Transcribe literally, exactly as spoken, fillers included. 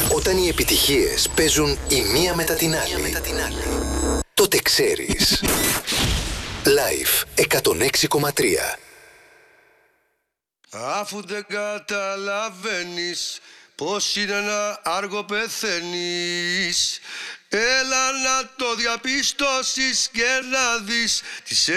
Όταν οι επιτυχίες παίζουν η μία μετά την άλλη, μετά την άλλη. τότε ξέρεις. Live εκατόν έξι κόμμα τρία. Αφού δεν καταλαβαίνεις πως είναι να άργο πεθαίνεις, έλα να το διαπιστώσεις και να δεις τις